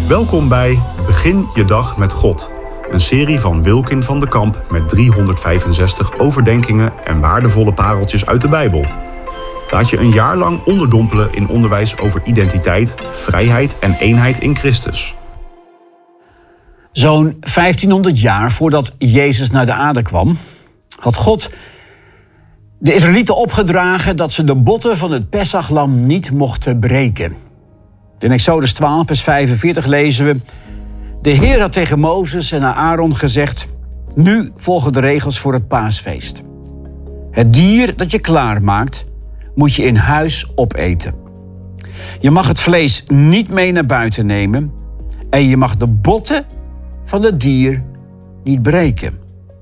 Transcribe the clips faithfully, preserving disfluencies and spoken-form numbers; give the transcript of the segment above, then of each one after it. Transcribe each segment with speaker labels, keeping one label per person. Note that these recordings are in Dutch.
Speaker 1: Welkom bij Begin je dag met God. Een serie van Wilkin van de Kamp met driehonderdvijfenzestig overdenkingen en waardevolle pareltjes uit de Bijbel. Laat je een jaar lang onderdompelen in onderwijs over identiteit, vrijheid en eenheid in Christus.
Speaker 2: Zo'n vijftienhonderd jaar voordat Jezus naar de aarde kwam, had God de Israëlieten opgedragen dat ze de botten van het Pesachlam niet mochten breken. In Exodus twaalf, vers vijfenveertig lezen we: De Heer had tegen Mozes en Aaron gezegd: Nu volgen de regels voor het paasfeest. Het dier dat je klaarmaakt, moet je in huis opeten. Je mag het vlees niet mee naar buiten nemen en je mag de botten van het dier niet breken.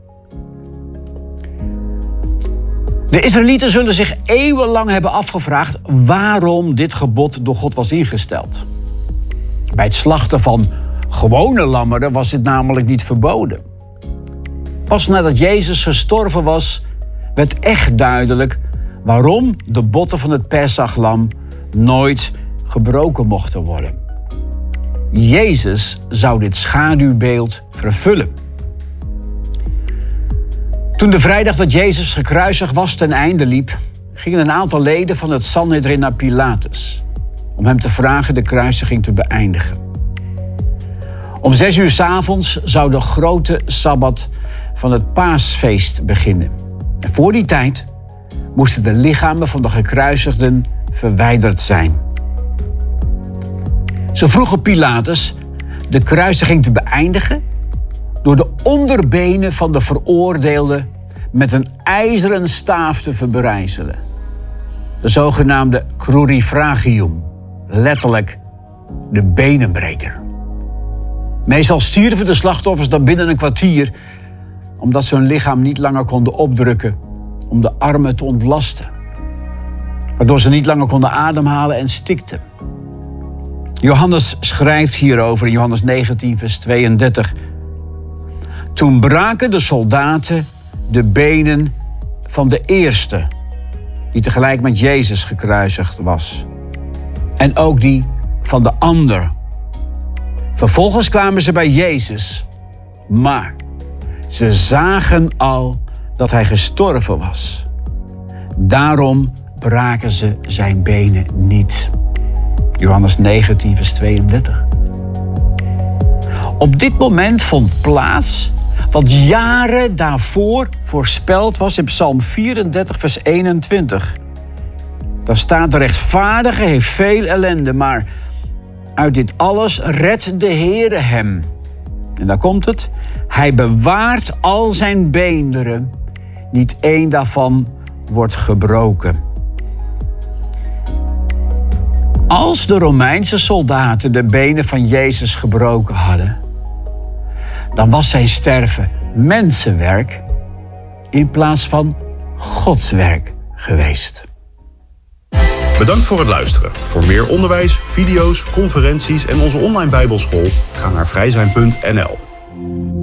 Speaker 2: De Israëlieten zullen zich eeuwenlang hebben afgevraagd waarom dit gebod door God was ingesteld. Bij het slachten van gewone lammeren was dit namelijk niet verboden. Pas nadat Jezus gestorven was, werd echt duidelijk waarom de botten van het Pesachlam nooit gebroken mochten worden. Jezus zou dit schaduwbeeld vervullen. Toen de vrijdag dat Jezus gekruisigd was ten einde liep, gingen een aantal leden van het Sanhedrin naar Pilatus om hem te vragen de kruisiging te beëindigen. Om zes uur 's avonds zou de grote sabbat van het paasfeest beginnen. En voor die tijd moesten de lichamen van de gekruisigden verwijderd zijn. Ze vroegen Pilatus de kruisiging te beëindigen door de onderbenen van de veroordeelde met een ijzeren staaf te verbrijzelen. De zogenaamde crurifragium, letterlijk de benenbreker. Meestal stierven de slachtoffers dan binnen een kwartier, omdat ze hun lichaam niet langer konden opdrukken om de armen te ontlasten, waardoor ze niet langer konden ademhalen en stikten. Johannes schrijft hierover in Johannes negentien, vers tweeëndertig. Toen braken de soldaten de benen van de eerste, die tegelijk met Jezus gekruisigd was, en ook die van de ander. Vervolgens kwamen ze bij Jezus, maar ze zagen al dat hij gestorven was. Daarom braken ze zijn benen niet. Johannes negentien, vers tweeëndertig. Op dit moment vond plaats wat jaren daarvoor voorspeld was in Psalm vierendertig, vers eenentwintig. Daar staat: de rechtvaardige heeft veel ellende, maar uit dit alles redt de Heere hem. En daar komt het: hij bewaart al zijn beenderen, niet één daarvan wordt gebroken. Als de Romeinse soldaten de benen van Jezus gebroken hadden, dan was zijn sterven mensenwerk in plaats van Gods werk geweest.
Speaker 1: Bedankt voor het luisteren. Voor meer onderwijs, video's, conferenties en onze online Bijbelschool ga naar vrijzijn punt n l.